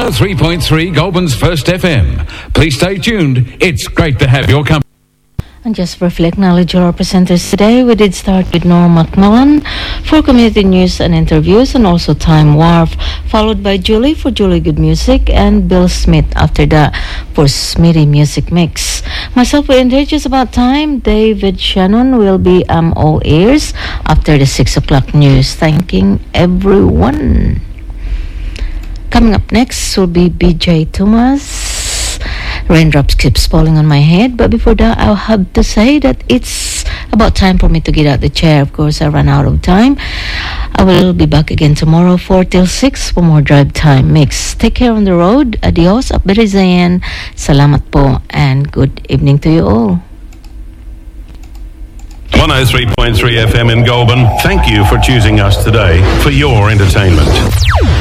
103.3 Goulburn's First FM. Please stay tuned. It's great to have your company. And just briefly acknowledge our presenters today. We did start with Norm McMillan for community news and interviews, and also Time Wharf, followed by Julie for Julie Good Music, and Bill Smith after that for Smitty Music Mix. Myself will end here just about time. David Shannon will be all ears after the 6 o'clock news. Thanking everyone. Coming up next will be BJ Thomas. Raindrops keeps falling on my head, but before that I'll have to say that it's about time for me to get out the chair. Of course, I ran out of time. I will be back again tomorrow 4 till 6 for more Drive Time Mix. Take care on the road. Adios, Abderizayan, salamat po, and good evening to you all. 103.3 FM in Goulburn. Thank you for choosing us today for your entertainment.